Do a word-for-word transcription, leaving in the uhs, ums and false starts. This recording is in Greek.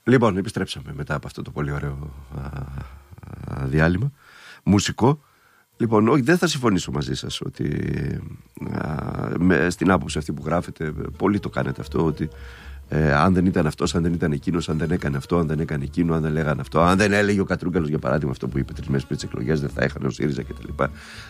Λοιπόν, επιστρέψαμε μετά από αυτό το πολύ ωραίο α, α, διάλειμμα μουσικό. Λοιπόν, όχι, δεν θα συμφωνήσω μαζί σας ότι α, με, στην άποψη αυτή που γράφετε, πολλοί το κάνετε αυτό, ότι ε, αν δεν ήταν αυτός, αν δεν ήταν εκείνος, αν δεν έκανε αυτό, αν δεν έκανε εκείνο, αν δεν λέγανε αυτό, αν δεν έλεγε ο Κατρούγκαλος για παράδειγμα αυτό που είπε τρεις μέρες πριν τις εκλογές, δεν θα έχανε ο ΣΥΡΙΖΑ κτλ.